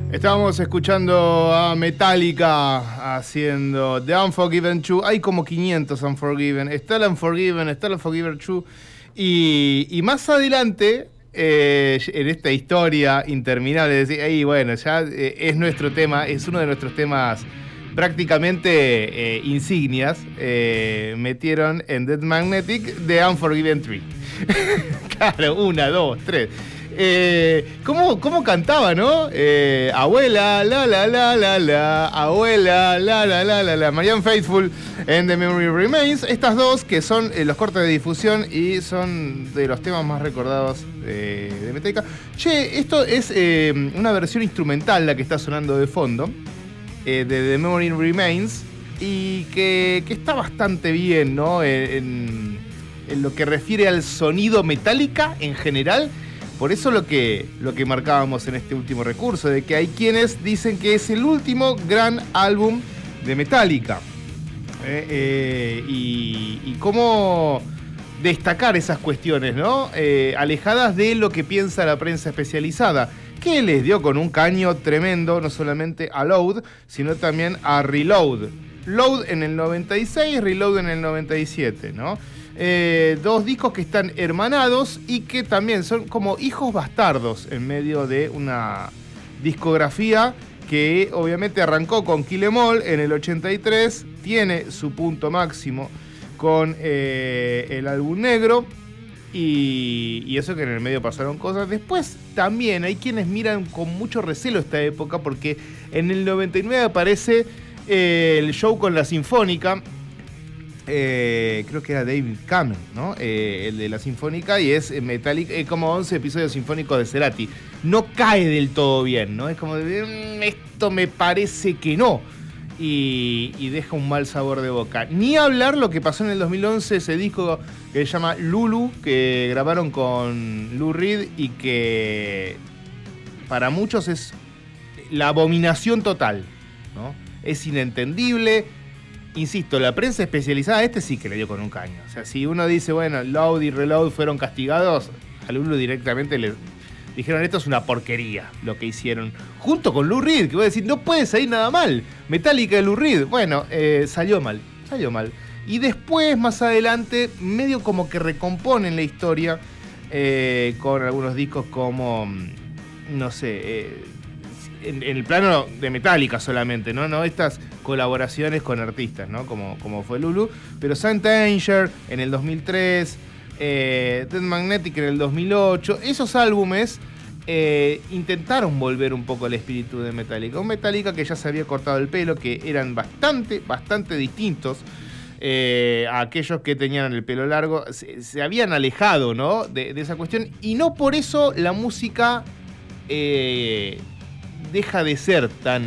Estábamos escuchando a Metallica haciendo The Unforgiven 2. Hay como 500 Unforgiven. Está el Unforgiven, está el Unforgiven 2. Y más adelante, en esta historia interminable, decir, bueno, ya es nuestro tema, es uno de nuestros temas prácticamente insignias. Metieron en Dead Magnetic The Unforgiven 3. Claro, 1, 2, 3. ¿Cómo cantaba, no? Abuela, la la la la la, abuela, la la la la la, Marianne Faithfull and The Memory Remains. Estas dos que son los cortes de difusión y son de los temas más recordados de Metallica. Che, esto es una versión instrumental la que está sonando de fondo, de The Memory Remains, y que está bastante bien, ¿no? En lo que refiere al sonido Metallica en general. Por eso lo que marcábamos en este último recurso, de que hay quienes dicen que es el último gran álbum de Metallica. Y cómo destacar esas cuestiones, ¿no? Alejadas de lo que piensa la prensa especializada, que les dio con un caño tremendo, no solamente a Load, sino también a Reload. Load en el 96, Reload en el 97, ¿no? Dos discos que están hermanados y que también son como hijos bastardos en medio de una discografía que obviamente arrancó con Kill 'Em All en el 83, tiene su punto máximo con el álbum negro y eso que en el medio pasaron cosas. Después también hay quienes miran con mucho recelo esta época porque en el 99 aparece el show con la Sinfónica. Creo que era David Cameron, ¿no? El de la Sinfónica, y es Metallica, como 11 episodios sinfónicos de Cerati. No cae del todo bien, ¿no? Es como, esto me parece que no. Y deja un mal sabor de boca. Ni hablar lo que pasó en el 2011, ese disco que se llama Lulu, que grabaron con Lou Reed y que para muchos es la abominación total, ¿no? Es inentendible. Insisto, la prensa especializada sí que le dio con un caño. O sea, si uno dice, bueno, Load y Reload fueron castigados, a Lulu directamente le dijeron, esto es una porquería lo que hicieron. Junto con Lou Reed, que voy a decir, no puede salir nada mal. Metallica de Lou Reed, bueno, salió mal. Y después, más adelante, medio como que recomponen la historia con algunos discos como, no sé, en el plano de Metallica solamente, ¿no? Estas colaboraciones con artistas, ¿no? Como fue Lulu. Pero Saint Anger en el 2003, Dead Magnetic en el 2008, esos álbumes intentaron volver un poco al espíritu de Metallica. Un Metallica que ya se había cortado el pelo, que eran bastante distintos a aquellos que tenían el pelo largo. Se habían alejado, ¿no? de esa cuestión. Y no por eso la música deja de ser tan...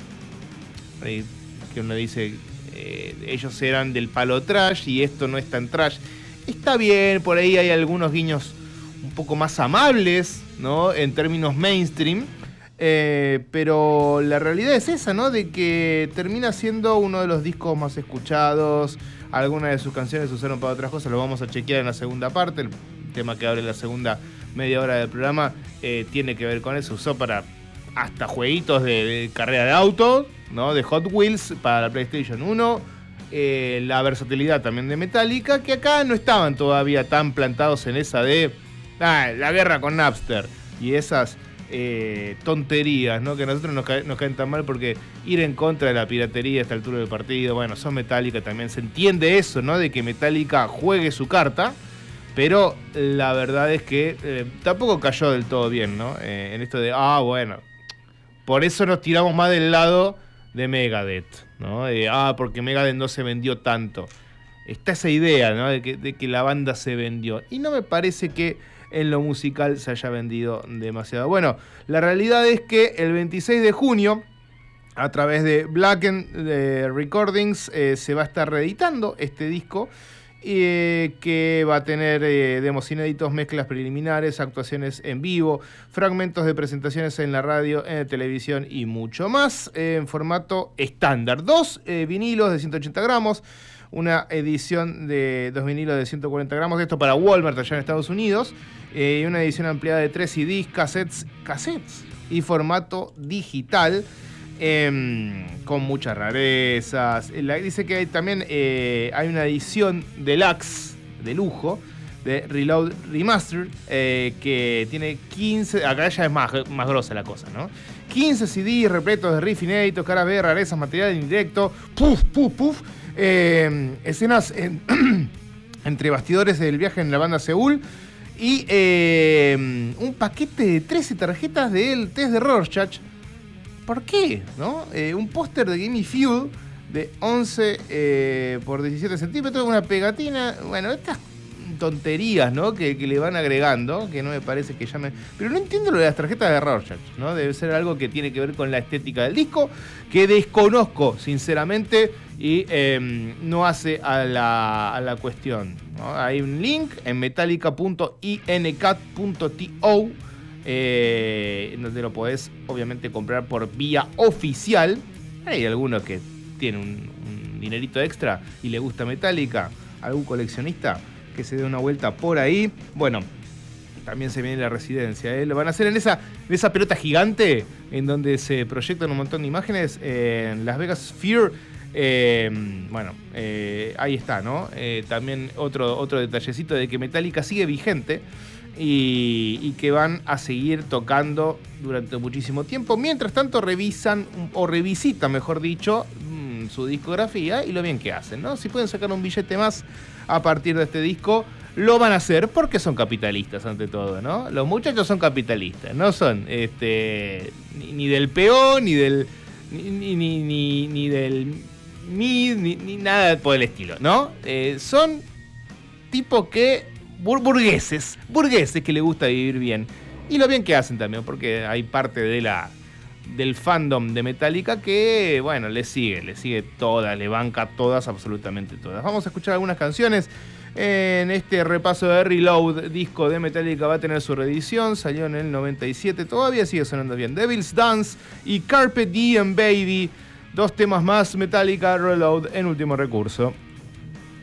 que uno dice, ellos eran del palo trash y esto no es tan trash. Está bien, por ahí hay algunos guiños un poco más amables, ¿no? En términos mainstream, pero la realidad es esa, ¿no? De que termina siendo uno de los discos más escuchados. Algunas de sus canciones se usaron para otras cosas, lo vamos a chequear en la segunda parte. El tema que abre la segunda media hora del programa tiene que ver con eso. Usó para hasta jueguitos de carrera de auto, ¿no? De Hot Wheels para la PlayStation 1. La versatilidad también de Metallica, que acá no estaban todavía tan plantados en esa de la guerra con Napster y esas tonterías, ¿no? Que a nosotros nos caen tan mal porque ir en contra de la piratería a esta altura del partido, bueno, son Metallica también, se entiende eso, ¿no? De que Metallica juegue su carta, pero la verdad es que tampoco cayó del todo bien, ¿no? En esto de, bueno, por eso nos tiramos más del lado de Megadeth, ¿no? Porque Megadeth no se vendió tanto. Está esa idea, ¿no? De que la banda se vendió. Y no me parece que en lo musical se haya vendido demasiado. Bueno, la realidad es que el 26 de junio, a través de Blackened Recordings, se va a estar reeditando este disco, que va a tener demos inéditos, mezclas preliminares, actuaciones en vivo, fragmentos de presentaciones en la radio, en televisión y mucho más en formato estándar. 2 vinilos de 180 gramos, una edición de 2 vinilos de 140 gramos, esto para Walmart allá en Estados Unidos, y una edición ampliada de 3 CDs, cassettes y formato digital, con muchas rarezas. Dice que también hay una edición deluxe, de lujo, de Reload Remastered, que tiene 15, acá ya es más grosa la cosa, ¿no? 15 CDs repletos de riff inéditos, caras B, rarezas, material en directo, escenas entre bastidores del viaje en la banda Seúl, y un paquete de 13 tarjetas del test de Rorschach. ¿Por qué? ¿No? Un póster de Gimme Fuel de 11 por 17 centímetros, una pegatina, bueno, estas tonterías, ¿no? Que le van agregando, que no me parece que llame. Pero no entiendo lo de las tarjetas de Rorschach, ¿no? Debe ser algo que tiene que ver con la estética del disco, que desconozco, sinceramente, y no hace a la cuestión, ¿no? Hay un link en metallica.incat.to, donde lo podés, obviamente, comprar por vía oficial. Hay algunos que tienen un dinerito extra y le gusta Metallica, algún coleccionista que se dé una vuelta por ahí. Bueno, también se viene la residencia, ¿eh? Lo van a hacer en esa pelota gigante en donde se proyectan un montón de imágenes en Las Vegas Sphere. Bueno, ahí está, ¿no? También otro detallecito de que Metallica sigue vigente y que van a seguir tocando durante muchísimo tiempo. Mientras tanto revisan, o revisitan, mejor dicho, su discografía y lo bien que hacen, ¿no? Si pueden sacar un billete más a partir de este disco, lo van a hacer porque son capitalistas ante todo, ¿no? Los muchachos son capitalistas, no son ni del PO, ni del ni del MID, ni nada por el estilo, ¿no? Son tipos que burgueses que les gusta vivir bien, y lo bien que hacen también, porque hay parte del fandom de Metallica que, bueno, le sigue todas, le banca todas, absolutamente todas. Vamos a escuchar algunas canciones en este repaso de Reload. Disco de Metallica va a tener su reedición, salió en el 97, todavía sigue sonando bien. Devil's Dance y Carpe Diem Baby, 2 temas más, Metallica Reload en Último Recurso.